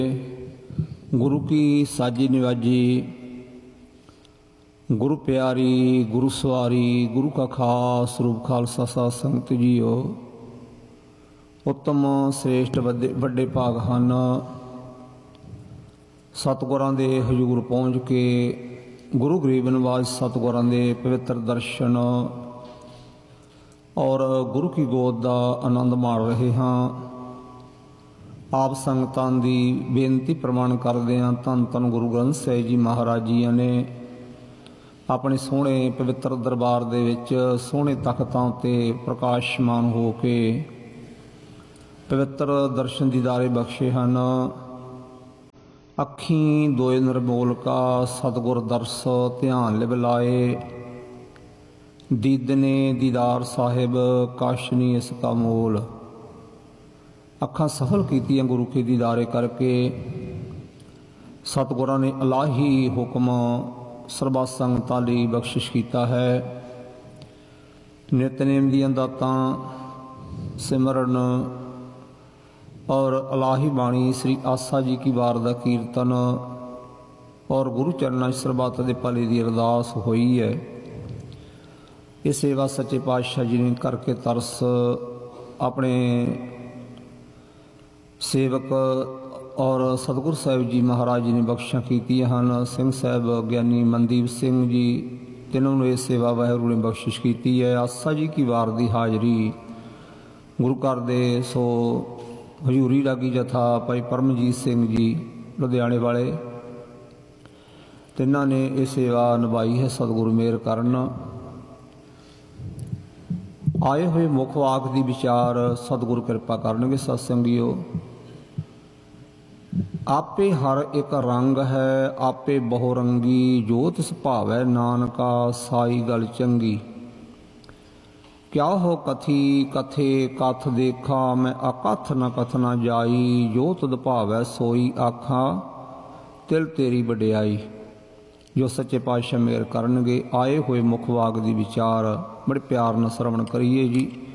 गुरु की साजी निवाजी, गुरु प्यारी, गुरु सवारी, गुरु का खास रूप खालसा साध संगत जीओ। उत्तम श्रेष्ठ वड्डे भाग हन सतगुरां दे हजूर पहुँच के गुरु गरीब नवाज सतगुरां दे पवित्र दर्शन और गुरु की गोद का आनंद माण रहे हाँ। आप संगतां दी बेनती प्रमाण करदे हां धन धन गुरु ग्रंथ साहिब जी महाराज जी ने अपने सोहणे पवित्र दरबार दे विच सोहणे तख्तां ते प्रकाशमान हो के पवित्र दर्शन दीदारे बख्शे हन। अखीं दोए निर्मोल का सतगुर दर्श ध्यान लिव लाए, दीदने दीदार साहिब काशनी इसका मोल। अखां सफल कीतियां गुरु के दीदारे करके सतगुरां ने इलाही हुक्म सरबत संगतां लई बख्शिश कीता है। नितनेम दीयां दातां सिमरन और इलाही बाणी श्री आसा जी की वार दा कीर्तन और गुरु चरणा सरबत दे भले दी अरदास होई है। ये सेवा सच्चे पातशाह जी ने करके तरस अपने सेवक और सतगुरु साहिब जी महाराज जी ने बख्शिशां कीतियां हन। सिंह साहब ज्ञानी मनदीप सिंह जी तिन्हों ने सेवा वाहिगुरू ने बख्शिश की है। आसा जी की वार की हाजरी गुरु घर दे सो हजूरी लागी जथा भाई परमजीत सिंह जी लुधियाने वाले तिन्हों ने यह सेवा निभाई है। सतगुरु मेहर करन। आए हुए मुख वाक दी विचार सतगुरु कृपा करनगे। सत्संगियो, आपे हर एक रंग है, आपे बहुरंगी, जो तिस भावै नानका साई गल चंगी। क्या हो कथी कथे कथ देखा, मैं अकथ न कथ न जाई, जो तुद भावै सोई आखा, तिल तेरी वडियाई। जो सच्चे पातशाह मेहर करनगे। आए हुए मुख वाक दी विचार बड़े प्यार नाल श्रवण करिए जी।